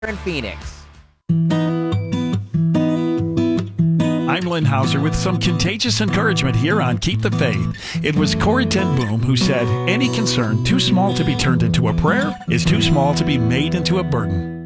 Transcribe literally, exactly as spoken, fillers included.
in Phoenix. I'm Lynn Hauser with some contagious encouragement here on Keep the Faith. It was Corrie ten Boom who said, "Any concern too small to be turned into a prayer is too small to be made into a burden."